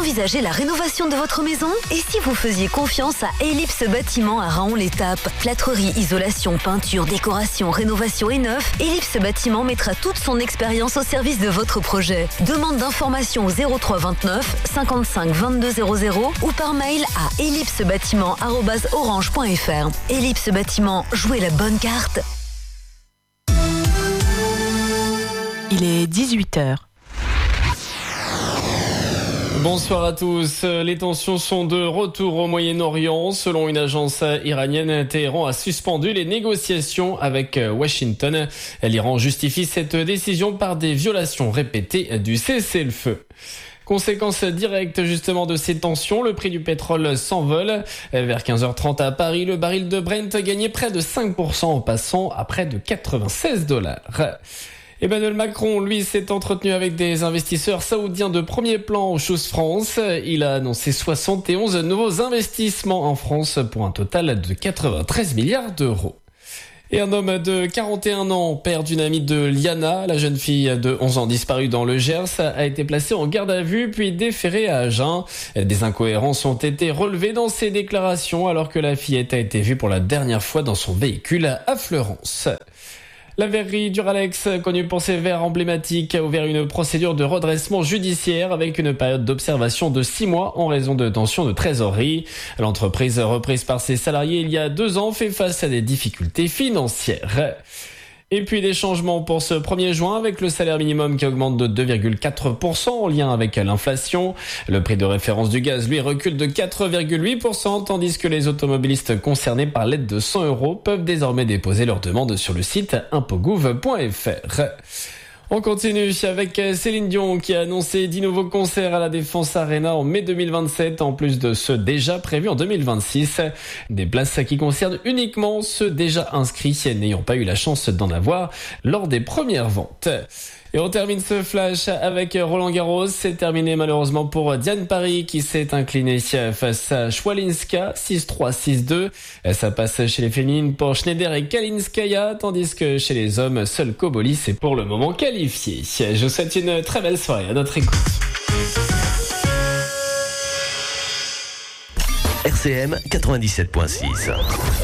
envisagez la rénovation de votre maison? Et si vous faisiez confiance à Ellipse Bâtiment à Raon-l'Étape? Plâtrerie, isolation, peinture, décoration, rénovation et neuf, Ellipse Bâtiment mettra toute son expérience au service de votre projet. Demande d'information au 03 29 55 22 00 ou par mail à ellipsebâtiment@orange.fr. Ellipse Bâtiment, jouez la bonne carte. Il est 18h. Bonsoir à tous. Les tensions sont de retour au Moyen-Orient. Selon une agence iranienne, Téhéran a suspendu les négociations avec Washington. L'Iran justifie cette décision par des violations répétées du cessez-le-feu. Conséquence directe justement de ces tensions, le prix du pétrole s'envole. Vers 15h30 à Paris, le baril de Brent gagnait près de 5% en passant à près de $96. Emmanuel Macron, lui, s'est entretenu avec des investisseurs saoudiens de premier plan au Choose France. Il a annoncé 71 nouveaux investissements en France pour un total de 93 milliards d'euros. Et un homme de 41 ans, père d'une amie de Liana, la jeune fille de 11 ans disparue dans le Gers, a été placé en garde à vue puis déféré à Agen. Des incohérences ont été relevées dans ses déclarations alors que la fillette a été vue pour la dernière fois dans son véhicule à Fleurance. La verrerie Duralex, connue pour ses verres emblématiques, a ouvert une procédure de redressement judiciaire avec une période d'observation de 6 mois en raison de tensions de trésorerie. L'entreprise, reprise par ses salariés il y a 2 ans, fait face à des difficultés financières. Et puis des changements pour ce 1er juin avec le salaire minimum qui augmente de 2,4% en lien avec l'inflation. Le prix de référence du gaz, lui, recule de 4,8%, tandis que les automobilistes concernés par l'aide de 100 € peuvent désormais déposer leur demande sur le site impotgouv.fr. On continue avec Céline Dion qui a annoncé 10 nouveaux concerts à la Défense Arena en mai 2027, en plus de ceux déjà prévus en 2026. Des places qui concernent uniquement ceux déjà inscrits n'ayant pas eu la chance d'en avoir lors des premières ventes. Et on termine ce flash avec Roland Garros. C'est terminé malheureusement pour Diane Paris qui s'est inclinée face à Schwalinska 6-3, 6-2. Ça passe chez les féminines pour Schneider et Kalinskaya, tandis que chez les hommes, seul Kobolis est pour le moment qualifié. Je vous souhaite une très belle soirée à notre écoute. RCM 97.6.